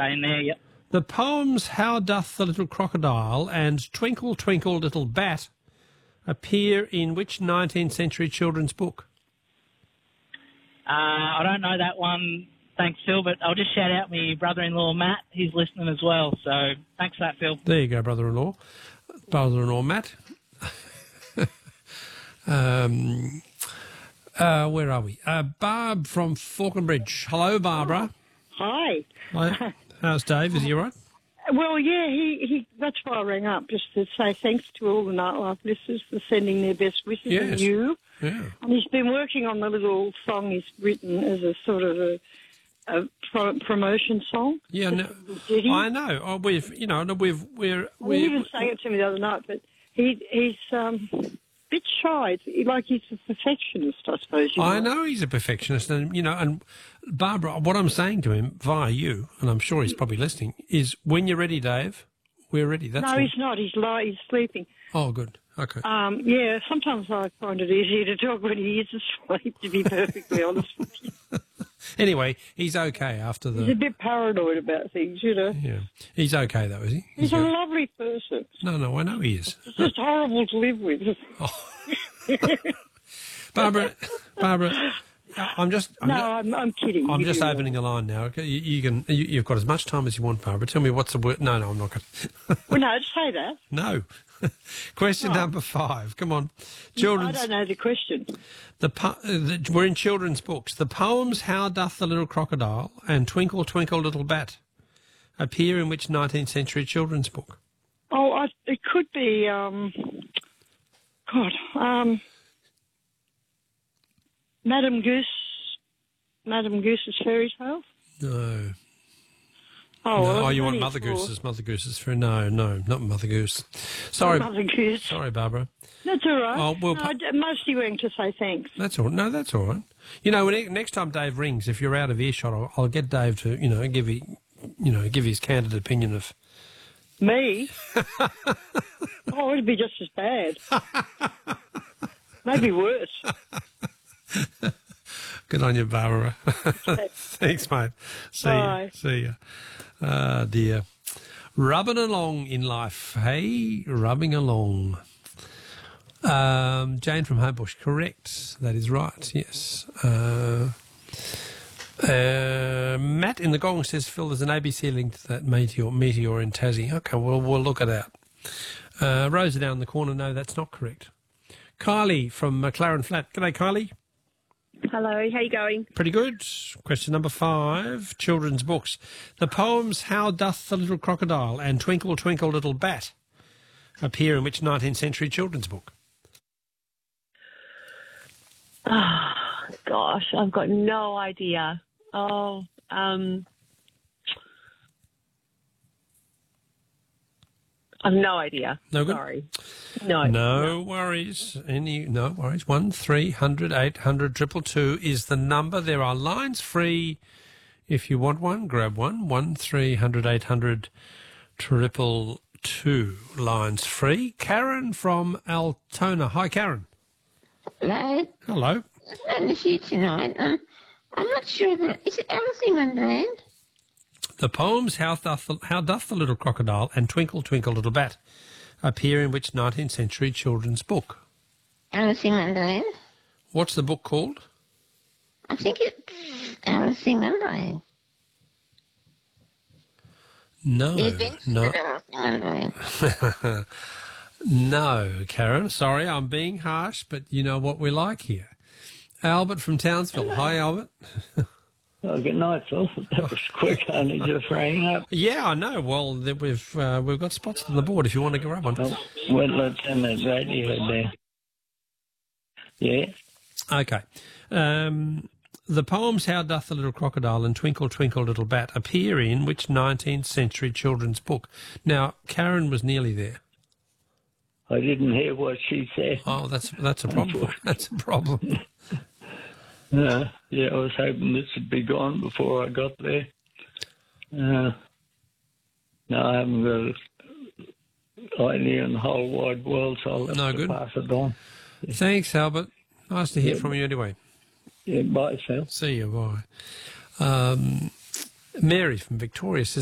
staying there, yep. The poems How Doth the Little Crocodile and Twinkle, Twinkle, Little Bat appear in which 19th century children's book? I don't know that one, thanks, Phil, but I'll just shout out my brother-in-law, Matt. He's listening as well, so thanks for that, Phil. There you go, brother-in-law. Brother-in-law, Matt. Where are we? Barb from Falconbridge. Hello, Barbara. Hi. Hi. How's Dave? Is he all right? Well, yeah, he. That's why I rang up, just to say thanks to all the Nightlife listeners for sending their best wishes and you. Yeah. And he's been working on the little song he's written as a sort of a promotion song. Yeah, no, I know. Oh, we're. He even sang it to me the other night, but he's a bit shy. He's a perfectionist, I suppose. I know he's a perfectionist, and Barbara, what I'm saying to him via you, and I'm sure he's probably listening, is when you're ready, Dave, we're ready. That's no, he's not. He's sleeping. Oh, good. Okay. Yeah, sometimes I find it easier to talk when he is asleep, to be perfectly honest with you. Anyway, he's okay after the... He's a bit paranoid about things, you know. Yeah. He's okay, though, is he? He's a lovely person. No, I know he is. It's just horrible to live with. Oh. Barbara, I'm kidding. I'm just opening a line now. You've got as much time as you want, Barbara. Tell me what's the word. No, I'm not going to. Well, no, say that. No. Question number 5. Come on. I don't know the question. We're in children's books. The poems How Doth the Little Crocodile and Twinkle, Twinkle, Little Bat appear in which 19th century children's book? Oh, it could be, Madame Goose's Fairy Tale? No. Oh, no. You want Mother Goose's Fairy? No, not Mother Goose. Sorry, Mother Goose. Sorry, Barbara. That's all right. Oh, well, I mostly rang to say thanks. That's all. No, that's all right. Next time Dave rings, if you're out of earshot, I'll get Dave to give his candid opinion of me. Oh, it'd be just as bad. Maybe worse. Good on you, Barbara. Thanks, mate. Bye. See ya. Dear. Rubbing along in life, hey? Rubbing along. Jane from Homebush, correct. That is right, yes. Matt in the Gong says, Phil, there's an ABC link to that meteor in Tassie. Okay, well, we'll look at that. Rosa down the corner, no, that's not correct. Kylie from McLaren Flat. G'day, Kylie. Hello, how you going? Pretty good. Question number 5, children's books. The poems How Doth the Little Crocodile and Twinkle, Twinkle, Little Bat appear in which 19th century children's book? Oh, gosh, I've got no idea. I've no idea. No good? Sorry. No worries. No worries. 1300 800 222 is the number. There are lines free. If you want one, grab one. 1300 800 222 lines free. Karen from Altona. Hi, Karen. Hello. Hello. I'm the shoot tonight. I'm not sure is it Alice in Wonderland? The poems How Doth the Little Crocodile and Twinkle, Twinkle, Little Bat appear in which 19th century children's book? Alice in Wonderland. What's the book called? I think it's Alice in Wonderland. No. No, Karen. Sorry, I'm being harsh, but you know what we like here. Albert from Townsville. Hi, Albert. Oh, good night, Phil. That was quick. Only just rang up. Yeah, I know. Well, we've got spots on the board if you want to grab one. Well, let's turn that radio there. Yeah. Okay. The poems How Doth the Little Crocodile and Twinkle, Twinkle, Little Bat appear in which 19th century children's book? Now, Karen was nearly there. I didn't hear what she said. Oh, that's a problem. That's a problem. Yeah, I was hoping this would be gone before I got there. No, I haven't got an idea in the whole wide world, so I'll have to pass it on. Yeah. Thanks, Albert. Nice to hear from you anyway. Yeah, bye, Phil. See you, bye. Mary from Victoria says,